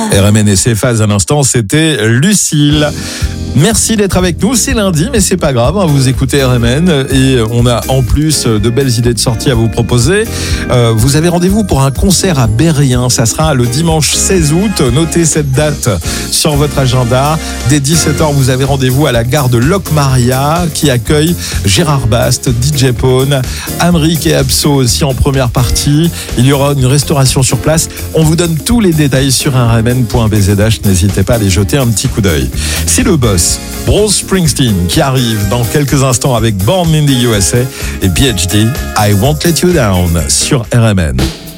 RMN et ses phases à l'instant, c'était Lucille. Merci d'être avec nous, c'est lundi, mais c'est pas grave, vous écoutez RMN et on a en plus de belles idées de sortie à vous proposer. Vous avez rendez-vous pour un concert à Berrien, ça sera le dimanche 16 août, notez cette date sur votre agenda. Dès 17h, vous avez rendez-vous à la gare de Locmaria qui accueille Gérard Bast, DJ Pone, Amric et Abso aussi en première partie. Il y aura une restauration sur place. On vous donne tous les détails sur rmn.bzh, n'hésitez pas à aller jeter un petit coup d'œil. C'est le boss Bruce Springsteen qui arrive dans quelques instants avec Born in the USA et PhD, I Won't Let You Down sur RMN.